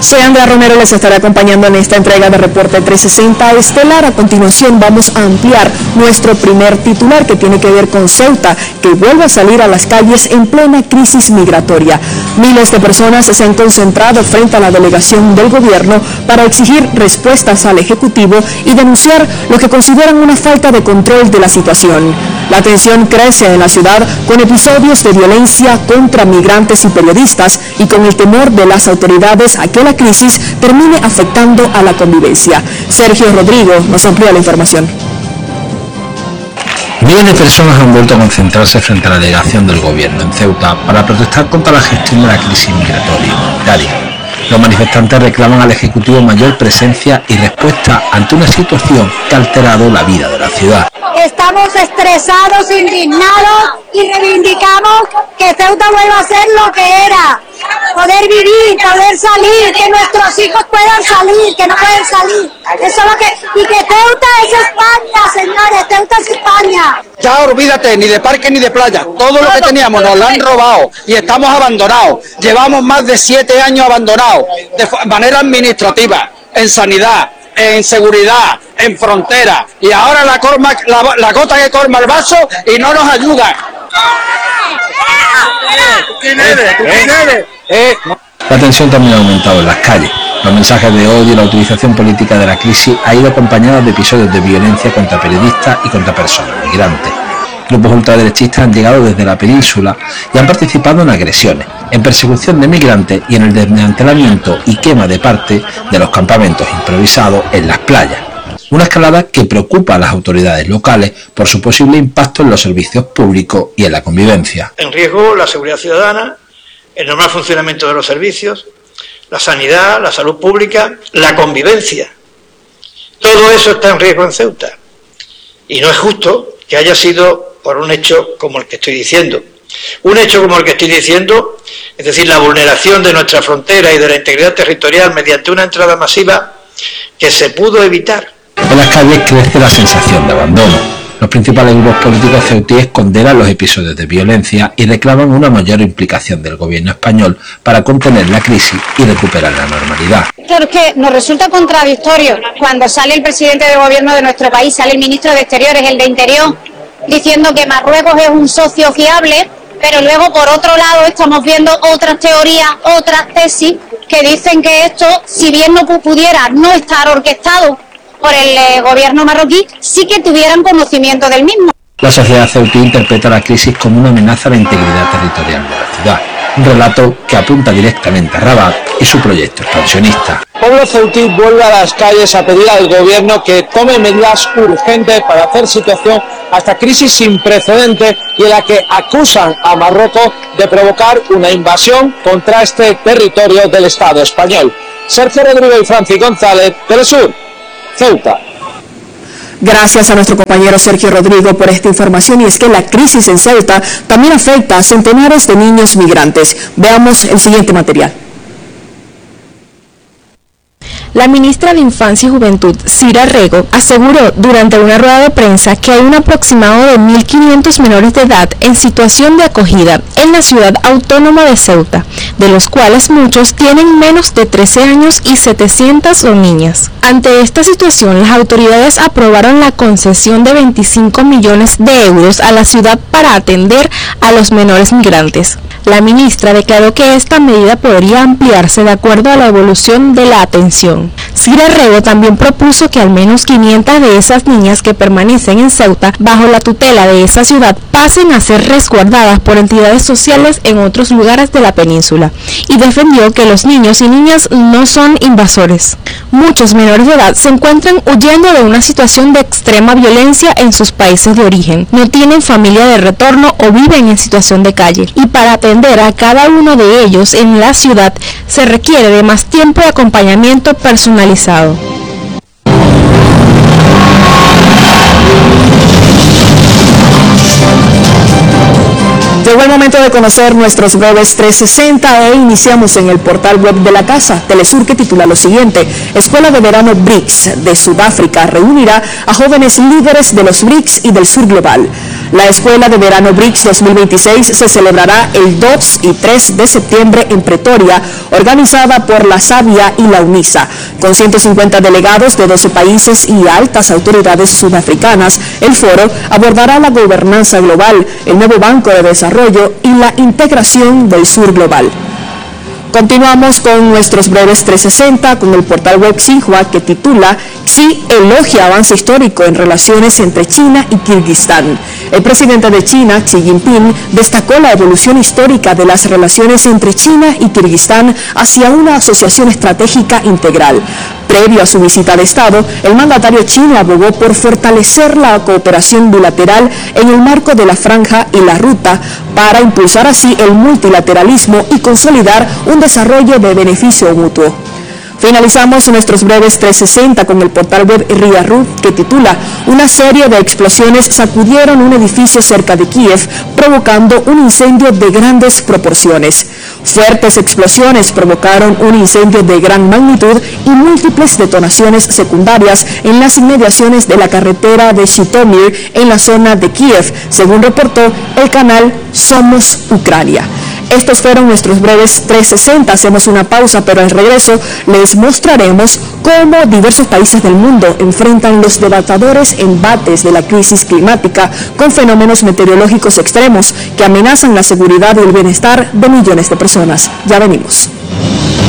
Soy Andrea Romero, les estaré acompañando en esta entrega de Reporte 360 Estelar. A continuación vamos a ampliar nuestro primer titular, que tiene que ver con Ceuta, que vuelve a salir a las calles en plena crisis migratoria. Miles de personas se han concentrado frente a la delegación del gobierno para exigir respuestas al Ejecutivo y denunciar lo que consideran una falta de control de la situación. La tensión crece en la ciudad con episodios de violencia contra migrantes y periodistas, y con el temor de las autoridades a que la crisis termine afectando a la convivencia. Sergio Rodrigo nos amplía la información. Miles de personas han vuelto a concentrarse frente a la delegación del gobierno en Ceuta para protestar contra la gestión de la crisis migratoria y humanitaria. Los manifestantes reclaman al Ejecutivo mayor presencia y respuesta ante una situación que ha alterado la vida de la ciudad. Estamos estresados, indignados y reivindicamos que Ceuta vuelva a ser lo que era. Poder vivir, poder salir, que nuestros hijos puedan salir, que no pueden salir. Eso es lo que... Y que Ceuta es España, señores, Ceuta es España. Ya olvídate, ni de parque ni de playa. Todo lo que teníamos nos lo han robado y estamos abandonados. Llevamos más de 7 años abandonados, de manera administrativa, en sanidad, en seguridad, en frontera. Y ahora la gota que colma el vaso y no nos ayuda. ¿Quién eres? La tensión también ha aumentado en las calles. Los mensajes de odio y la utilización política de la crisis ha ido acompañados de episodios de violencia contra periodistas y contra personas migrantes. Grupos ultraderechistas han llegado desde la península y han participado en agresiones, en persecución de migrantes y en el desmantelamiento y quema de parte de los campamentos improvisados en las playas. Una escalada que preocupa a las autoridades locales por su posible impacto en los servicios públicos y en la convivencia. En riesgo la seguridad ciudadana, el normal funcionamiento de los servicios, la sanidad, la salud pública, la convivencia. Todo eso está en riesgo en Ceuta. Y no es justo que haya sido por un hecho como el que estoy diciendo. Un hecho como el que estoy diciendo, es decir, la vulneración de nuestra frontera y de la integridad territorial mediante una entrada masiva que se pudo evitar. En las calles crece la sensación de abandono. Los principales grupos políticos ceutíes condenan los episodios de violencia y reclaman una mayor implicación del gobierno español para contener la crisis y recuperar la normalidad. Claro, es que nos resulta contradictorio cuando sale el presidente del gobierno de nuestro país, sale el ministro de Exteriores, el de Interior, diciendo que Marruecos es un socio fiable, pero luego por otro lado estamos viendo otras teorías, otras tesis que dicen que esto, si bien no pudiera no estar orquestado por el gobierno marroquí, sí que tuvieran conocimiento del mismo. La sociedad ceutí interpreta la crisis como una amenaza a la integridad territorial de la ciudad, un relato que apunta directamente a Rabat y su proyecto expansionista. El pueblo ceutí vuelve a las calles a pedir al gobierno que tome medidas urgentes para hacer situación a esta crisis sin precedentes y en la que acusan a Marruecos de provocar una invasión contra este territorio del Estado español. Sergio Rodrigo y Francis González, Telesur, Ceuta. Gracias a nuestro compañero Sergio Rodrigo por esta información. Y es que la crisis en Ceuta también afecta a centenares de niños migrantes. Veamos el siguiente material. La ministra de Infancia y Juventud, Cira Rego, aseguró durante una rueda de prensa que hay un aproximado de 1.500 menores de edad en situación de acogida en la ciudad autónoma de Ceuta, de los cuales muchos tienen menos de 13 años y 700 son niñas. Ante esta situación, las autoridades aprobaron la concesión de 25 millones de euros a la ciudad para atender a los menores migrantes. La ministra declaró que esta medida podría ampliarse de acuerdo a la evolución de la atención. Cira Rego también propuso que al menos 500 de esas niñas que permanecen en Ceuta bajo la tutela de esa ciudad pasen a ser resguardadas por entidades sociales en otros lugares de la península, y defendió que los niños y niñas no son invasores. Muchos menores de edad se encuentran huyendo de una situación de extrema violencia en sus países de origen, no tienen familia de retorno o viven en situación de calle, y para atender a cada uno de ellos en la ciudad se requiere de más tiempo de acompañamiento personalizado. Llegó el momento de conocer nuestros webs 360 e iniciamos en el portal web de la casa, Telesur, que titula lo siguiente: Escuela de Verano BRICS de Sudáfrica reunirá a jóvenes líderes de los BRICS y del sur global. La Escuela de Verano BRICS 2026 se celebrará el 2 y 3 de septiembre en Pretoria, organizada por la SABIA y la UNISA. Con 150 delegados de 12 países y altas autoridades sudafricanas, el foro abordará la gobernanza global, el nuevo Banco de Desarrollo y la integración del sur global. Continuamos con nuestros breves 360 con el portal web Xinhua, que titula Xi elogia avance histórico en relaciones entre China y Kirguistán. El presidente de China, Xi Jinping, destacó la evolución histórica de las relaciones entre China y Kirguistán hacia una asociación estratégica integral. Previo a su visita de Estado, el mandatario chino abogó por fortalecer la cooperación bilateral en el marco de la Franja y la Ruta para impulsar así el multilateralismo y consolidar un desarrollo de beneficio mutuo. Finalizamos nuestros breves 360 con el portal web Ria.ru, que titula Una serie de explosiones sacudieron un edificio cerca de Kiev, provocando un incendio de grandes proporciones. Fuertes explosiones provocaron un incendio de gran magnitud y múltiples detonaciones secundarias en las inmediaciones de la carretera de Zhytomyr en la zona de Kiev, según reportó el canal Somos Ucrania. Estos fueron nuestros breves 360. Hacemos una pausa, pero al regreso les mostraremos cómo diversos países del mundo enfrentan los devastadores embates de la crisis climática con fenómenos meteorológicos extremos que amenazan la seguridad y el bienestar de millones de personas. Ya venimos.